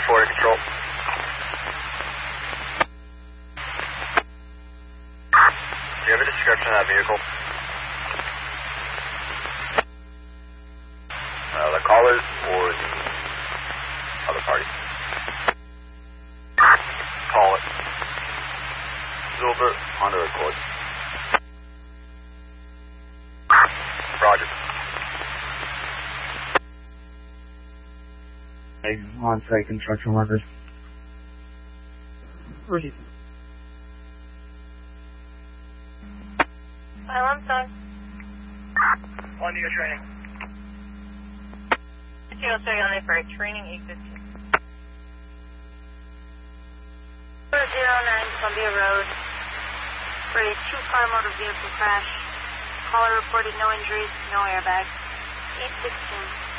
94 to control. Do you have a description of that vehicle? The callers or the other party? Call it. Silver, Honda Accord. Roger. On-site construction workers. Ready. Alarm sign. On to your training. 203 on there for training 815. 09 Columbia Road. For a two-car motor vehicle crash. Caller reported no injuries, no airbags. 816.